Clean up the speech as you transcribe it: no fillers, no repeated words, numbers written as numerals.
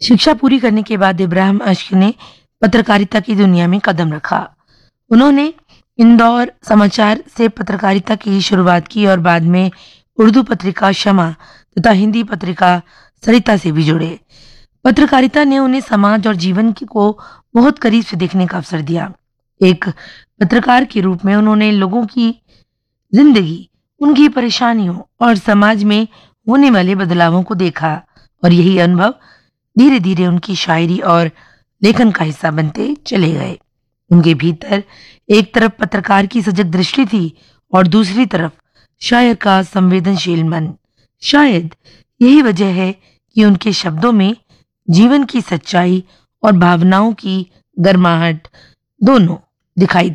शिक्षा पूरी करने के बाद इब्राहिम अश्क ने पत्रकारिता की दुनिया में कदम रखा। उन्होंने इंदौर समाचार से पत्रकारिता की शुरुआत की और बाद में उर्दू पत्रिका शमा तथा हिंदी पत्रिका सरिता से भी जुड़े। पत्रकारिता ने उन्हें समाज और जीवन को बहुत करीब से देखने का अवसर दिया। एक पत्रकार के रूप में उन्होंने लोगों की जिंदगी, उनकी परेशानियों और समाज में होने वाले बदलावों को देखा और यही अनुभव धीरे धीरे उनकी शायरी और लेखन का हिस्सा बनते चले गए। उनके भीतर एक तरफ पत्रकार की सजग दृष्टि थी और दूसरी तरफ शायर का संवेदनशील मन। शायद यही वजह है कि उनके शब्दों में जीवन की सच्चाई और भावनाओं की गर्माहट दोनों दिखाई